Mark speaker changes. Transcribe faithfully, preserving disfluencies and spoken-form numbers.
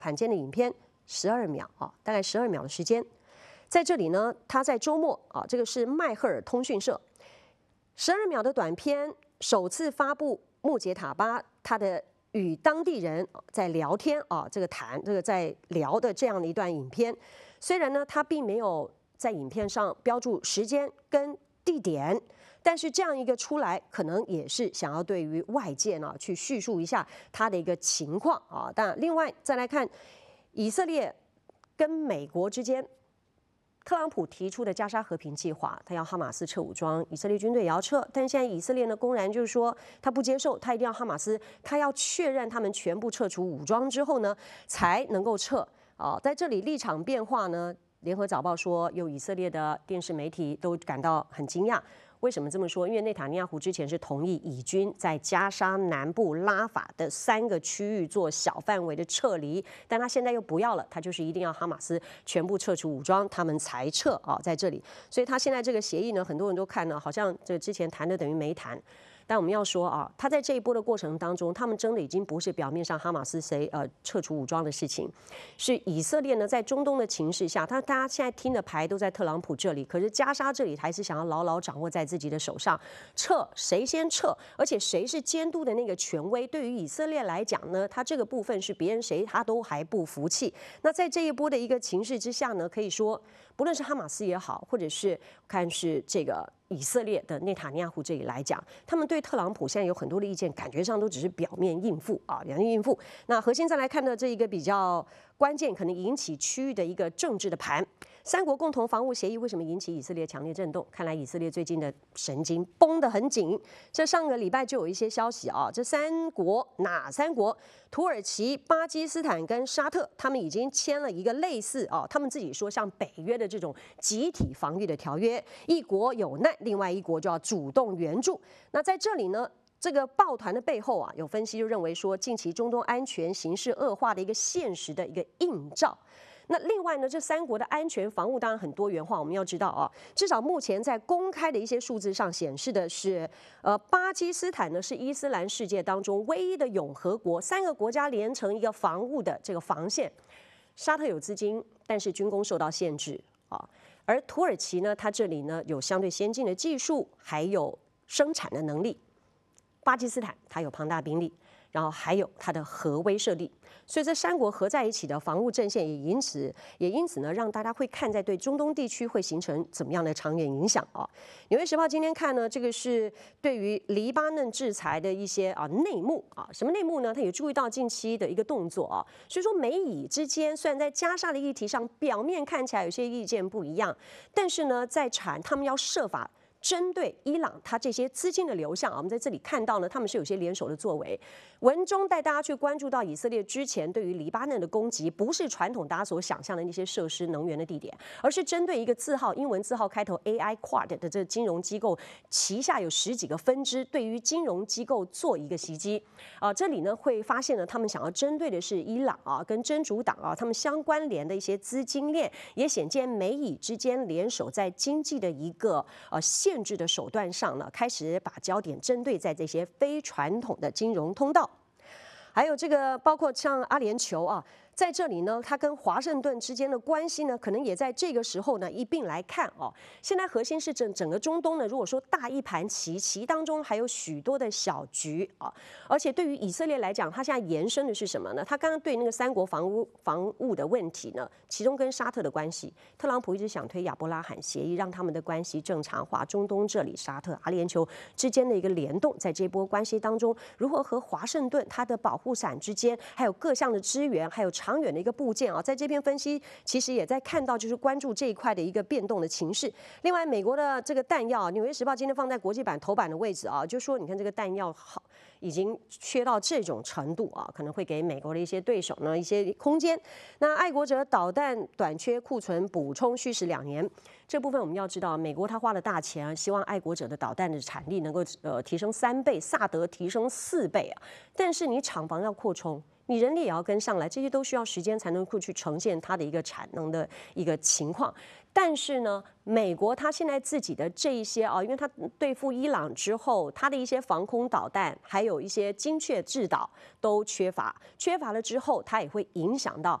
Speaker 1: 罕见的影片，十二秒啊，大概十二秒的时间。在这里呢，他在周末啊，这个是迈赫尔通讯社十二秒的短片首次发布，穆杰塔巴他的与当地人在聊天啊，这个谈这个在聊的这样的一段影片。虽然呢，他并没有在影片上标注时间跟地点，但是这样一个出来，可能也是想要对于外界呢去叙述一下他的一个情况啊。但另外再来看以色列跟美国之间，特朗普提出的加沙和平计划，他要哈马斯撤武装，以色列军队也要撤。但现在以色列呢，公然就是说他不接受，他一定要哈马斯，他要确认他们全部撤除武装之后呢，才能够撤。啊，在这里立场变化呢，联合早报说，有以色列的电视媒体都感到很惊讶。为什么这么说？因为内塔尼亚胡之前是同意以军在加沙南部拉法的三个区域做小范围的撤离，但他现在又不要了，他就是一定要哈马斯全部撤除武装，他们才撤啊，在这里。所以他现在这个协议呢，很多人都看呢，好像这之前谈的等于没谈。但我们要说啊，他在这一波的过程当中，他们真的已经不是表面上哈马斯谁呃撤除武装的事情，是以色列呢在中东的情势下，他大家现在听的牌都在特朗普这里，可是加沙这里还是想要牢牢掌握在自己的手上，撤谁先撤，而且谁是监督的那个权威，对于以色列来讲呢，他这个部分是别人谁他都还不服气。那在这一波的一个情势之下呢，可以说不论是哈马斯也好，或者是看是这个以色列的内塔尼亚胡这里来讲，他们对特朗普现在有很多的意见，感觉上都只是表面应付啊，表面应付。那核心再来看的这一个比较关键，可能引起区域的一个政治的盘。三国共同防务协议为什么引起以色列强烈震动？看来以色列最近的神经绷得很紧。这上个礼拜就有一些消息啊，这三国哪三国？土耳其、巴基斯坦跟沙特，他们已经签了一个类似啊，他们自己说像北约的这种集体防御的条约，一国有难，另外一国就要主动援助。那在这里呢？这个抱团的背后啊，有分析就认为说，近期中东安全形势恶化的一个现实的一个映照。那另外呢，这三国的安全防务当然很多元化，我们要知道啊，至少目前在公开的一些数字上显示的是，呃，巴基斯坦呢是伊斯兰世界当中唯一的永和国，三个国家连成一个防务的这个防线。沙特有资金，但是军工受到限制啊，而土耳其呢，它这里呢有相对先进的技术，还有生产的能力。巴基斯坦它有庞大兵力，然后还有它的核威慑力，所以这三国合在一起的防务阵线也因此也因此呢，让大家会看在对中东地区会形成怎么样的长远影响啊。纽约时报今天看呢，这个是对于黎巴嫩制裁的一些啊内幕啊，什么内幕呢？他也注意到近期的一个动作啊，所以说美以之间虽然在加沙的议题上表面看起来有些意见不一样，但是呢，在产他们要设法。针对伊朗，它这些资金的流向啊，我们在这里看到呢，他们是有些联手的作为。文中带大家去关注到以色列之前对于黎巴嫩的攻击，不是传统大家所想象的那些设施、能源的地点，而是针对一个字号英文字号开头 A I Quad 的这金融机构旗下有十几个分支，对于金融机构做一个袭击啊。这里呢会发现呢，他们想要针对的是伊朗啊，跟真主党啊，他们相关联的一些资金链，也显见美以之间联手在经济的一个呃限。限制的手段上呢，开始把焦点针对在这些非传统的金融通道，还有这个包括像阿联酋啊，在这里呢，它跟华盛顿之间的关系呢，可能也在这个时候呢一并来看哦。现在核心是整整个中东呢，如果说大一盘棋，棋当中还有许多的小局啊，而且对于以色列来讲，它现在延伸的是什么呢？它刚刚对那个三国防务防务的问题呢，其中跟沙特的关系，特朗普一直想推亚伯拉罕协议，让他们的关系正常化。中东这里，沙特、阿联酋之间的一个联动，在这波关系当中，如何和华盛顿它的保护伞之间，还有各项的支援，还有长远的一个部件啊，在这篇分析其实也在看到，就是关注这一块的一个变动的情势。另外，美国的这个弹药，《纽约时报》今天放在国际版头版的位置啊，就说你看这个弹药好已经缺到这种程度啊，可能会给美国的一些对手呢一些空间。那爱国者导弹短缺库存补充需时两年。 这部分我们要知道，美国他花了大钱啊，希望爱国者的导弹的产力能够呃提升三倍，萨德提升四倍啊。但是你厂房要扩充，你人力也要跟上来，这些都需要时间才能够去呈现它的一个产能的一个情况。但是呢，美国它现在自己的这一些啊，因为它对付伊朗之后，它的一些防空导弹，还有一些精确制导都缺乏，缺乏了之后，它也会影响到